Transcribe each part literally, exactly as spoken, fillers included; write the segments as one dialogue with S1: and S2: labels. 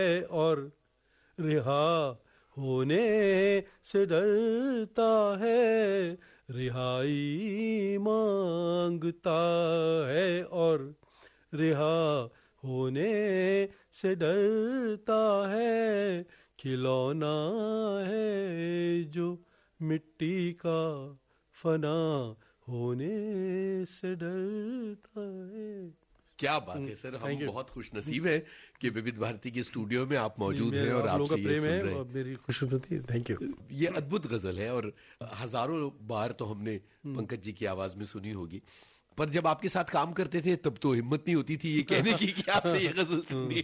S1: है और रिहा होने से डरता है, रिहाई मांगता है और रिहा होने से डरता है, खिलौना है जो मिट्टी का फना होने से डरता है।
S2: क्या बात है सर, हम बहुत खुश नसीब है कि विविध भारती के स्टूडियो में आप मौजूद हैं और आपसे ये सुन रहे हैं।
S1: मेरी खुशनसीबी है, थैंक यू।
S2: ये अद्भुत गजल है और हजारों बार तो हमने पंकज जी की आवाज में सुनी होगी, पर जब आपके साथ काम करते थे तब तो हिम्मत नहीं होती थी ये कहने की कि आपसे ये गजल सुननी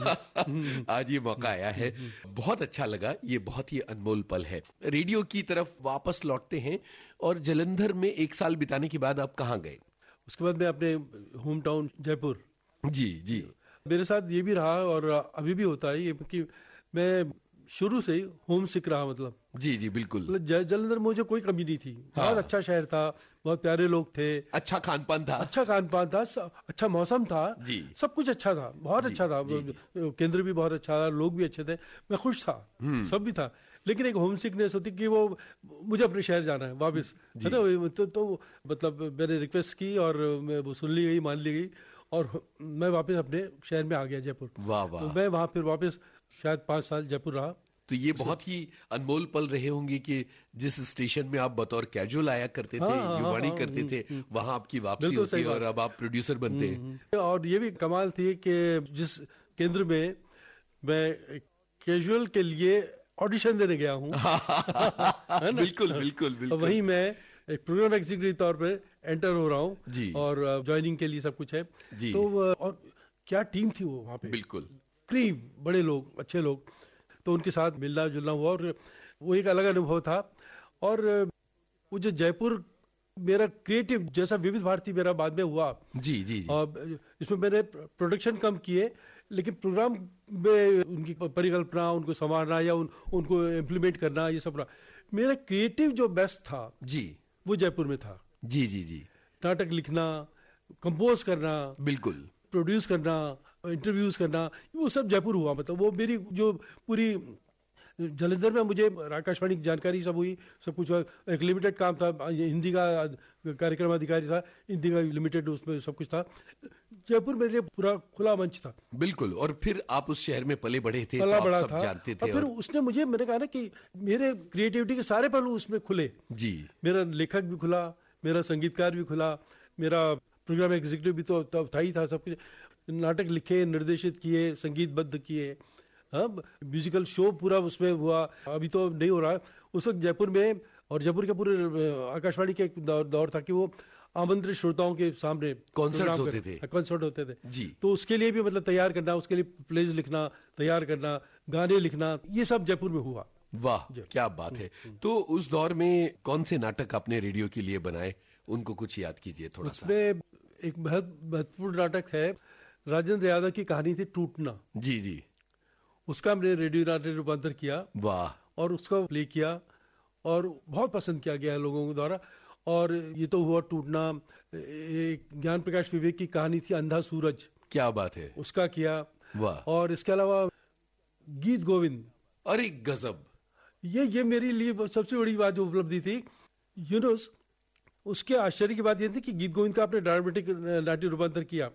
S2: है। आज ये मौका आया है, बहुत अच्छा लगा, ये बहुत ही अनमोल पल है। रेडियो की तरफ वापस लौटते हैं और जालंधर में एक साल बिताने के बाद आप कहाँ गए?
S1: उसके बाद मैं अपने होम टाउन जयपुर।
S2: जी जी।
S1: मेरे साथ ये भी रहा और अभी भी होता है ये कि मैं शुरू से ही होम सिक रहा, मतलब
S2: जी जी बिल्कुल।
S1: मतलब जालंधर में मुझे कोई कमी नहीं थी। हाँ। बहुत अच्छा शहर था, बहुत प्यारे लोग थे,
S2: अच्छा खान पान था,
S1: अच्छा खान पान था, अच्छा मौसम था जी, सब कुछ अच्छा था, बहुत अच्छा था। केंद्र भी बहुत अच्छा था, लोग भी अच्छे थे, मैं खुश था, सब भी था। लेकिन एक होम सिकनेस होती कि वो मुझे अपने शहर जाना है वापस, है ना। तो, तो मतलब मैंने रिक्वेस्ट की और मैं वो सुन ली गई, मान ली गई और मैं वापस अपने शहर में आ गया, जयपुर।
S2: वाह वाह।
S1: तो मैं वहां फिर वापस शायद पांच साल जयपुर रहा।
S2: तो ये बहुत ही अनमोल पल रहे होंगे कि जिस स्टेशन में आप बतौर कैजुअल आया करते थे,
S1: हाँ,
S2: युवाणी
S1: हाँ,
S2: करते थे,
S1: हाँ,
S2: वहां आपकी वापसी होती है और अब आप प्रोड्यूसर बनते हैं।
S1: और ये भी कमाल थी कि जिस केंद्र में मैं कैजुअल के लिए ऑडिशन देने गया हूँ
S2: बिल्कुल बिल्कुल बिल्कुल,
S1: वहीं मैं एक प्रोग्राम एग्जीक्यूटिव तौर पे एंटर हो रहा हूँ और ज्वाइनिंग के लिए सब कुछ है जी। तो और क्या टीम थी वो वहाँ पे, बिल्कुल करीब बड़े लोग, अच्छे लोग, तो उनके साथ मिलना जुलना हुआ और वो एक अलग अनुभव था। और वो जो जयपुर मेरा क्रिएटिव जैसा विविध भारती मेरा बाद में हुआ
S2: जी जी, जी।
S1: और इसमें मैंने प्रोडक्शन कम किए, लेकिन प्रोग्राम में उनकी परिकल्पना, उनको संवारना या उन, उनको इम्प्लीमेंट करना, ये सब मेरा क्रिएटिव जो बेस्ट था
S2: जी, वो
S1: जयपुर में था।
S2: जी जी जी।
S1: नाटक लिखना, कंपोज करना,
S2: बिल्कुल
S1: प्रोड्यूस करना, इंटरव्यूज करना, वो सब जयपुर हुआ। मतलब वो मेरी जो पूरी जालंधर में मुझे आकाशवाणी की जानकारी सब हुई, सब कुछ। एक लिमिटेड काम था, हिंदी का कार्यक्रम अधिकारी था, हिंदी का लिमिटेड, उसमें सब कुछ था। जयपुर मेरे लिए पूरा खुला मंच था।
S2: बिल्कुल। और फिर आप उस शहर में पले बढ़े थे,
S1: पला
S2: तो
S1: बड़ा
S2: आप सब
S1: था,
S2: जानते थे।
S1: और फिर उसने मुझे, मैंने कहा ना कि मेरे क्रिएटिविटी के सारे पहलू उसमें खुले
S2: जी।
S1: मेरा लेखक भी खुला, मेरा संगीतकार भी खुला, मेरा प्रोग्राम एग्जीक्यूटिव भी तो तब था ही था। सब कुछ नाटक लिखे, निर्देशित किए, संगीतबद्ध किए, हाँ, म्यूजिकल शो पूरा उसमें हुआ। अभी तो नहीं हो रहा, उस वक्त जयपुर में और जयपुर के पूरे आकाशवाणी के एक दौर, दौर था कि वो आमंत्रित श्रोताओं के सामने
S2: कॉन्सर्ट होते थे,
S1: कॉन्सर्ट होते थे
S2: जी।
S1: तो उसके लिए भी मतलब तैयार करना, उसके लिए प्लेज लिखना, तैयार करना, गाने लिखना, ये सब जयपुर में हुआ।
S2: वाह, क्या बात है। तो उस दौर में कौन से नाटक आपने रेडियो के लिए बनाए, उनको कुछ याद कीजिए थोड़ा सा।
S1: उसमें एक बहुत महत्वपूर्ण नाटक है, राजेंद्र यादव की कहानी थी टूटना।
S2: जी जी।
S1: उसका हमने रेडियो नाटक रूपांतर किया।
S2: वाह।
S1: और उसका प्ले किया और बहुत पसंद किया गया लोगों के द्वारा। और ये तो हुआ टूटना। एक ज्ञान प्रकाश विवेक की कहानी थी अंधा सूरज।
S2: क्या बात है।
S1: उसका किया।
S2: वाह।
S1: और इसके अलावा गीत गोविंद,
S2: अरे गजब,
S1: ये ये मेरे लिए सबसे बड़ी बात जो उपलब्धि थी। यूनुस, उसके आश्चर्य की बात यह थी कि गीत गोविंद का आपने ड्रामेटिक नाट्य रूपांतर किया।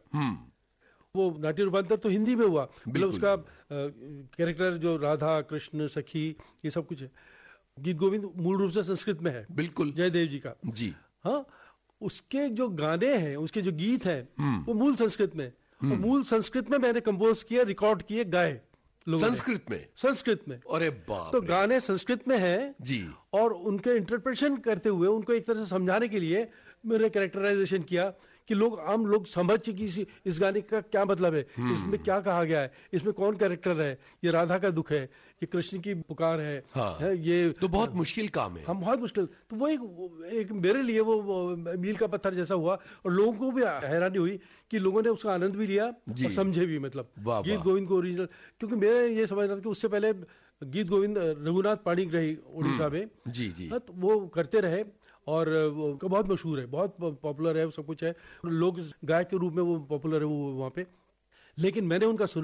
S1: वो नाट्य रूपांतर तो हिंदी में हुआ, मतलब उसका कैरेक्टर जो राधा कृष्ण सखी ये सब कुछ है। गीत गोविंद मूल रूप से संस्कृत में है,
S2: बिल्कुल,
S1: जयदेव जी का
S2: जी।
S1: हाँ, उसके जो गाने हैं, उसके जो गीत हैं वो मूल संस्कृत में, और मूल संस्कृत में मैंने कंपोज किए, रिकॉर्ड किए, गाए
S2: संस्कृत में।
S1: संस्कृत में
S2: अरे बाप।
S1: तो गाने संस्कृत में हैं
S2: जी, और
S1: उनके इंटरप्रिटेशन करते हुए उनको एक तरह से समझाने के लिए मैंने कैरेक्टराइजेशन किया कि लोग आम लोग समझ कि इस, इस गाने का क्या मतलब है, इसमें क्या कहा गया है, इसमें कौन कैरेक्टर है, ये राधा का दुख है, ये कृष्ण की पुकार है,
S2: हाँ,
S1: है ये
S2: तो बहुत मुश्किल काम है।
S1: हम बहुत मुश्किल। तो वो एक, एक मेरे लिए वो, वो मील का पत्थर जैसा हुआ, और लोगों को भी हैरानी हुई कि लोगों ने उसका आनंद भी लिया और समझे भी। मतलब गीत गोविंद को ओरिजिनल, क्योंकि मैं ये समझ रहा था कि उससे पहले गीत गोविंद रघुनाथ पाणिग्राही उड़ीसा में
S2: जी जी,
S1: तो वो करते रहे और वो बहुत मशहूर है, बहुत पॉपुलर है, सब कुछ है, लोग गायक के रूप में वो पॉपुलर है वो वहाँ पे। लेकिन मैंने उनका